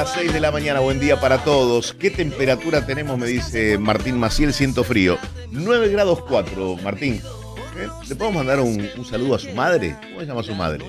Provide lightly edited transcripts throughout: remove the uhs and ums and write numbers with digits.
las 6 de la mañana, buen día para todos. ¿Qué temperatura tenemos? Me dice Martín Maciel, siento frío. 9 grados 4, Martín. ¿Le podemos mandar un saludo a su madre? ¿Cómo se llama su madre?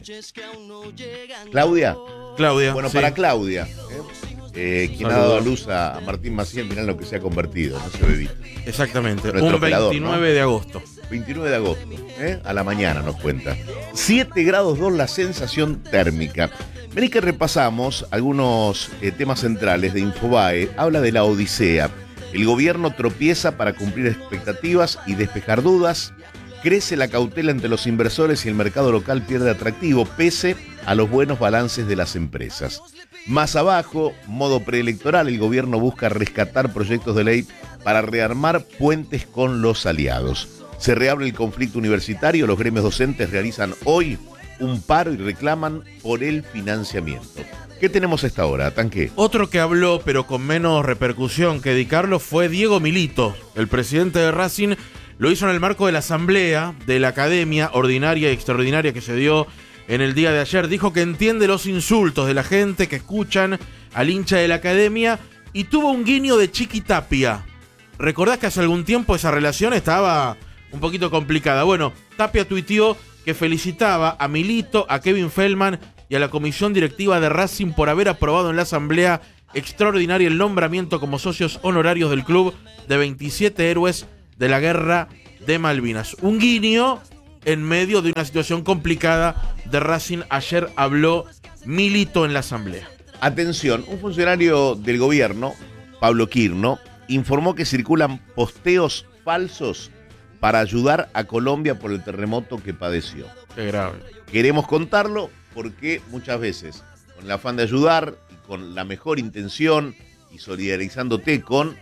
¿Claudia? Claudia. Bueno, sí. para Claudia, quien ha dado a luz a Martín Maciel, mirá lo que se ha convertido, no se bebita. Exactamente, Nuestro un operador, 29 ¿no? de agosto. 29 de agosto, a la mañana nos cuenta. 7 grados 2 la sensación térmica. Vení que repasamos algunos temas centrales de Infobae. Habla de la odisea. El gobierno tropieza para cumplir expectativas y despejar dudas. Crece la cautela entre los inversores y el mercado local pierde atractivo pese a los buenos balances de las empresas. Más abajo, modo preelectoral, el gobierno busca rescatar proyectos de ley para rearmar puentes con los aliados. Se reabre el conflicto universitario, los gremios docentes realizan hoy un paro y reclaman por el financiamiento. ¿Qué tenemos a esta hora, Tanque? Otro que habló, pero con menos repercusión que Di Carlo, fue Diego Milito. El presidente de Racing lo hizo en el marco de la asamblea de la academia ordinaria y extraordinaria que se dio en el día de ayer. Dijo que entiende los insultos de la gente que escuchan al hincha de la academia y tuvo un guiño de Chiqui Tapia. ¿Recordás que hace algún tiempo esa relación estaba un poquito complicada? Bueno, Tapia tuiteó que felicitaba a Milito, a Kevin Feldman y a la comisión directiva de Racing por haber aprobado en la asamblea extraordinaria el nombramiento como socios honorarios del club de 27 héroes de la guerra de Malvinas. Un guiño en medio de una situación complicada de Racing. Ayer habló Milito en la asamblea. Atención, un funcionario del gobierno, Pablo Quirno, informó que circulan posteos falsos para ayudar a Colombia por el terremoto que padeció. Qué grave. Queremos contarlo porque muchas veces, con el afán de ayudar y con la mejor intención y solidarizándote con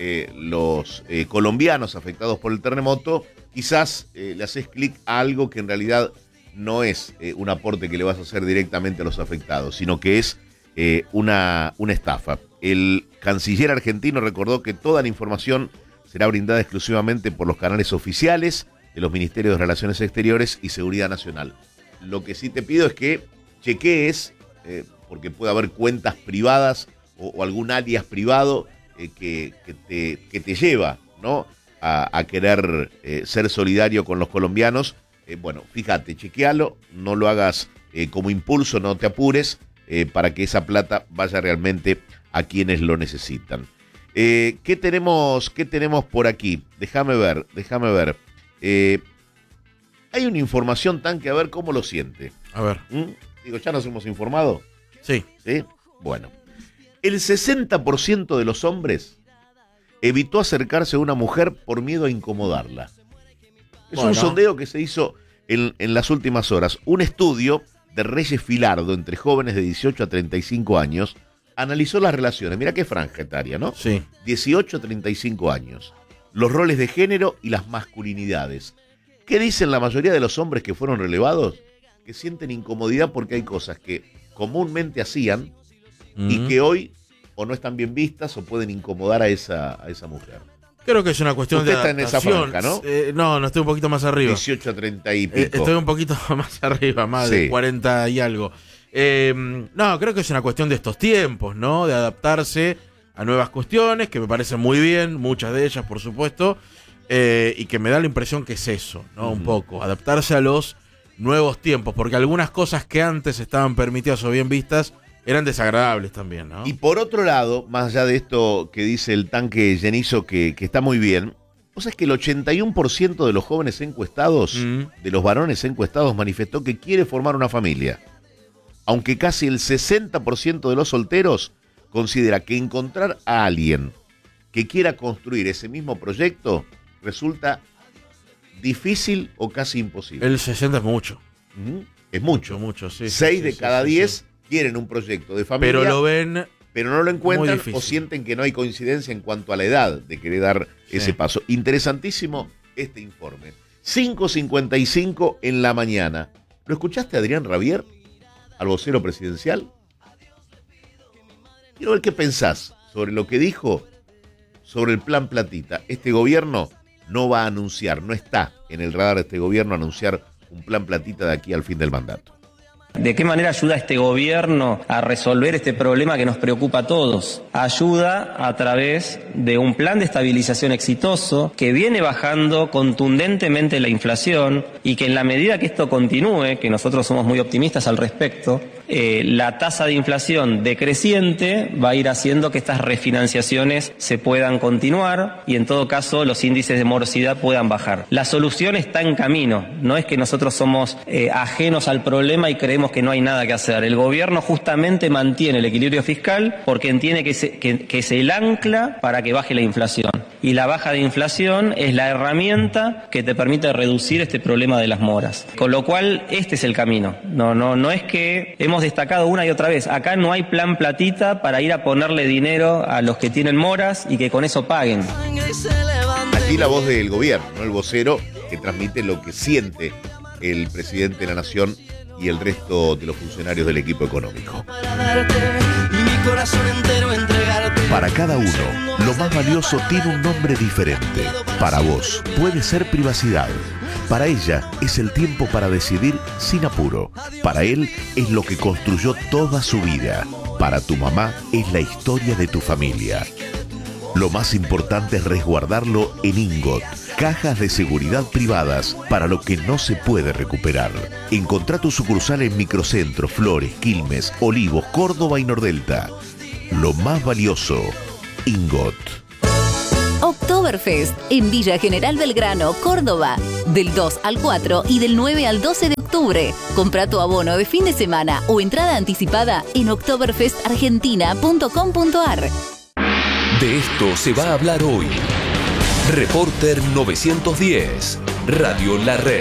los colombianos afectados por el terremoto, quizás le haces clic a algo que en realidad no es un aporte que le vas a hacer directamente a los afectados, sino que es una estafa. El canciller argentino recordó que toda la información será brindada exclusivamente por los canales oficiales de los Ministerios de Relaciones Exteriores y Seguridad Nacional. Lo que sí te pido es que chequees, porque puede haber cuentas privadas o algún alias privado que te lleva, ¿no?, a querer ser solidario con los colombianos. Bueno, fíjate, chequealo, no lo hagas como impulso, no te apures, para que esa plata vaya realmente a quienes lo necesitan. ¿Qué tenemos por aquí? Déjame ver. Hay una información, Tanque, a ver cómo lo siente. A ver. Digo, ¿ya nos hemos informado? Sí. ¿Sí? Bueno. El 60% de los hombres evitó acercarse a una mujer por miedo a incomodarla. Es un sondeo que se hizo en las últimas horas. Un estudio de Reyes Filardo entre jóvenes de 18 a 35 años analizó las relaciones. Mirá qué franja etaria, ¿no? Sí. 18 a 35 años. Los roles de género y las masculinidades. ¿Qué dicen la mayoría de los hombres que fueron relevados? Que sienten incomodidad porque hay cosas que comúnmente hacían y que hoy o no están bien vistas o pueden incomodar a esa mujer. Creo que es una cuestión Usted de está en esa adaptación. franja, ¿no? No, estoy un poquito más arriba. 18 a 30 y pico. Estoy un poquito más arriba, más de 40 y algo. No, creo que es una cuestión de estos tiempos, ¿no? De adaptarse a nuevas cuestiones, que me parecen muy bien, muchas de ellas, por supuesto, y que me da la impresión que es eso, ¿no? Un poco, adaptarse a los nuevos tiempos, porque algunas cosas que antes estaban permitidas o bien vistas eran desagradables también, ¿no? Y por otro lado, más allá de esto que dice el Tanque Genizo, que está muy bien, vos sabés que el 81% de los jóvenes encuestados, de los varones encuestados, manifestó que quiere formar una familia. Aunque casi el 60% de los solteros considera que encontrar a alguien que quiera construir ese mismo proyecto resulta difícil o casi imposible. El 60 es mucho. Es mucho. Mucho, sí. 6 de cada 10 quieren un proyecto de familia. Pero lo ven, pero no lo encuentran muy o sienten que no hay coincidencia en cuanto a la edad de querer dar ese paso. Interesantísimo este informe. 5:55 en la mañana. ¿Lo escuchaste, Adrián Rabier, al vocero presidencial? Quiero ver qué pensás sobre lo que dijo sobre el plan Platita. Este gobierno no va a anunciar, no está en el radar de este gobierno anunciar un plan Platita de aquí al fin del mandato. ¿De qué manera ayuda este gobierno a resolver este problema que nos preocupa a todos? Ayuda a través de un plan de estabilización exitoso que viene bajando contundentemente la inflación y que en la medida que esto continúe, que nosotros somos muy optimistas al respecto, la tasa de inflación decreciente va a ir haciendo que estas refinanciaciones se puedan continuar y en todo caso los índices de morosidad puedan bajar. La solución está en camino, no es que nosotros somos ajenos al problema y creemos que no hay nada que hacer. El gobierno justamente mantiene el equilibrio fiscal porque entiende que es el ancla para que baje la inflación. Y la baja de inflación es la herramienta que te permite reducir este problema de las moras. Con lo cual, este es el camino. No es que hemos destacado una y otra vez. Acá no hay plan platita para ir a ponerle dinero a los que tienen moras y que con eso paguen. Aquí la voz del gobierno, ¿no? El vocero que transmite lo que siente el presidente de la Nación y el resto de los funcionarios del equipo económico. Para cada uno, lo más valioso tiene un nombre diferente. Para vos, puede ser privacidad. Para ella, es el tiempo para decidir sin apuro. Para él, es lo que construyó toda su vida. Para tu mamá, es la historia de tu familia. Lo más importante es resguardarlo en Ingot. Cajas de seguridad privadas para lo que no se puede recuperar. Encontrá tu sucursal en Microcentro, Flores, Quilmes, Olivos, Córdoba y Nordelta. Lo más valioso, Ingot. Oktoberfest en Villa General Belgrano, Córdoba. Del 2 al 4 y del 9 al 12 de octubre. Compra tu abono de fin de semana o entrada anticipada en oktoberfestargentina.com.ar. De esto se va a hablar hoy. Reporter 910, Radio La Red.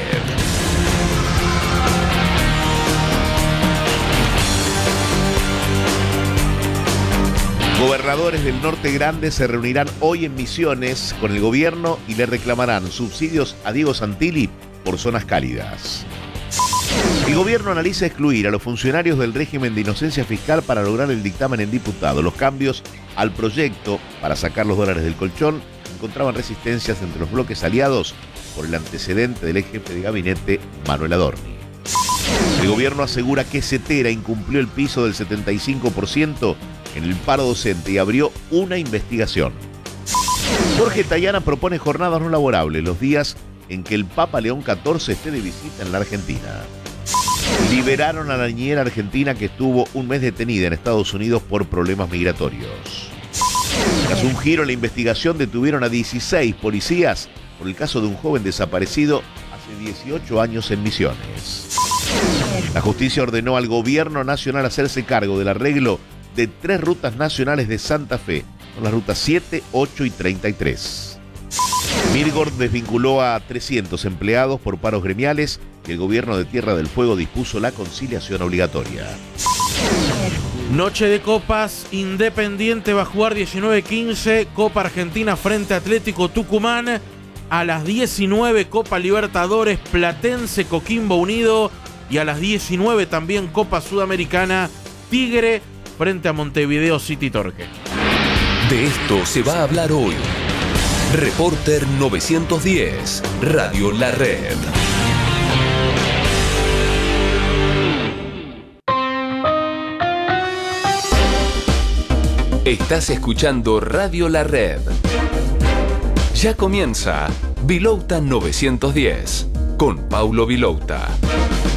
Gobernadores del Norte Grande se reunirán hoy en Misiones con el gobierno y le reclamarán subsidios a Diego Santilli por zonas cálidas. El gobierno analiza excluir a los funcionarios del régimen de inocencia fiscal para lograr el dictamen en diputado. Los cambios al proyecto para sacar los dólares del colchón encontraban resistencias entre los bloques aliados por el antecedente del ex jefe de gabinete, Manuel Adorni. El gobierno asegura que Cetera incumplió el piso del 75% en el paro docente y abrió una investigación. Jorge Tayana propone jornadas no laborables los días en que el Papa León XIV esté de visita en la Argentina. Liberaron a la niñera argentina que estuvo un mes detenida en Estados Unidos por problemas migratorios. Tras un giro en la investigación, detuvieron a 16 policías por el caso de un joven desaparecido hace 18 años en Misiones. La justicia ordenó al gobierno nacional hacerse cargo del arreglo de 3 rutas nacionales de Santa Fe, son las rutas 7, 8 y 33. Mirgor desvinculó a 300 empleados por paros gremiales y el gobierno de Tierra del Fuego dispuso la conciliación obligatoria. Noche de copas, Independiente va a jugar 19-15, Copa Argentina frente a Atlético Tucumán. A las 19 Copa Libertadores, Platense Coquimbo Unido. Y a las 19 también Copa Sudamericana, Tigre frente a Montevideo City Torque. De esto se va a hablar hoy. Reporter 910, Radio La Red. Estás escuchando Radio La Red. Ya comienza Vilouta 910 con Paulo Vilouta.